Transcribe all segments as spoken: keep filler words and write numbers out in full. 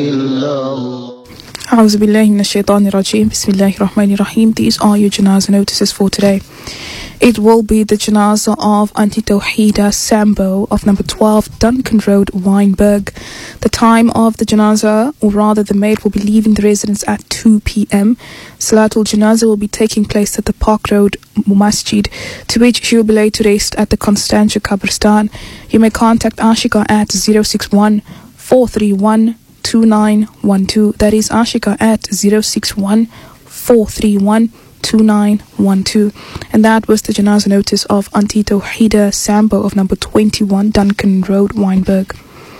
A'udhu billahi minash shaitanir rajeem. Bismillahir rahmanir rahim. These are your janazah notices for today. It will be the janazah of Auntie Tawheeda Sambo of number twelve Duncan Road, Wynberg. The time of the janazah, or rather the maid, will be leaving the residence at two p.m. Salatul Janazah will be taking place at the Park Road Masjid, to which she will be laid to rest at the Constantia Qabristan. You may contact Ashika at zero six one, four three one, two nine one two. That is Ashika at zero six one, four three one, two nine one two. And that was the janazah notice of Auntie Tawheeda Sambo of number twenty-one Duncan Road, Wynberg.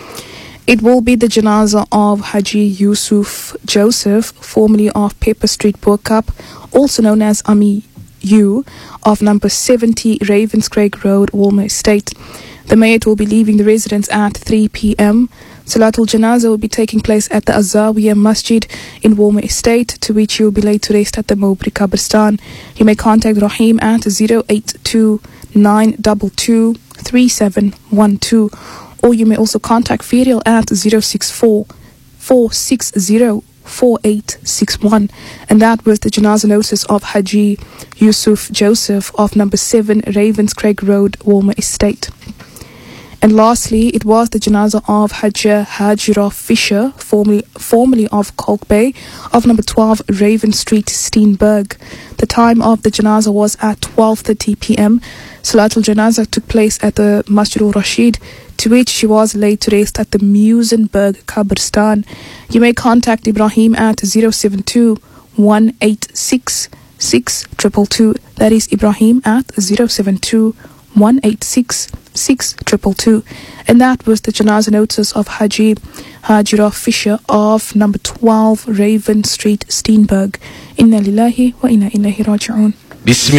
It will be the janazah of Haji Yusuf Joseph, formerly of Pepper Street Boercup, also known as Ami U, of number seventy Ravenscraig Road, Walmer Estate. The maid will be leaving the residence at three p.m. Salatul Janazah will be taking place at the Azawiya Masjid in Walmer Estate, to which you will be laid to rest at the Mowbray Qabristan. You may contact Rahim at zero eight two, nine two two, three seven one two, or you may also contact Ferial at zero six four, four six zero, four eight six one. And that was the janazah notice of Haji Yusuf Joseph of number seven Ravenscraig Road, Walmer Estate. And lastly, it was the janazah of Hajja Hajira Fisher, formerly, formerly of Kalk Bay, of number twelve Raven Street, Steenberg. The time of the janazah was at twelve thirty p.m. Salatul Janazah took place at the Masjid al-Rashid, to which she was laid to rest at the Musenberg Qabristan. You may contact Ibrahim at zero seven two, one eight six, six two two two. That is Ibrahim at zero seven two, one eight six, six two two two. And that was the janazah notice of Haji Hajira Fisher of number twelve Raven Street, Steenberg. Inna lillahi wa inna ilaihi raji'un.